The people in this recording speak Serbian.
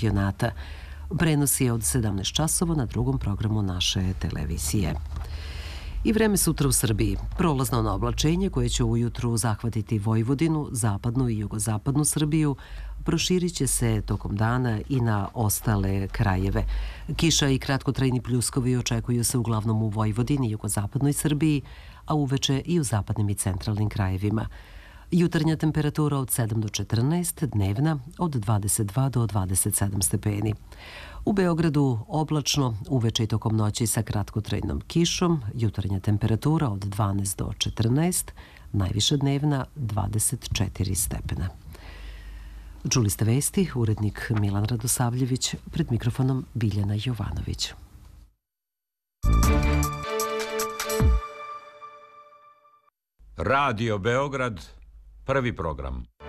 šampionata. Prenos je od 17 časova na drugom programu naše televizije. I vreme sutra u Srbiji. Prolazno na oblačenje koje će ujutru zahvatiti Vojvodinu, zapadnu i jugozapadnu Srbiju, proširit će se tokom dana i na ostale krajeve. Kiša i kratkotrajni pljuskovi očekuju se uglavnom u Vojvodini i jugozapadnoj Srbiji, a uveče i u zapadnim i centralnim krajevima. Jutarnja temperatura od 7 do 14, dnevna od 22 do 27 stepeni. U Beogradu oblačno, uveče i tokom noći sa kratkotrajnom kišom, jutarnja temperatura od 12 do 14, najviša dnevna 24 stepena. Čuli ste vesti, urednik Milan Radosavljević, pred mikrofonom Biljana Jovanović. Radio Beograd, prvi program.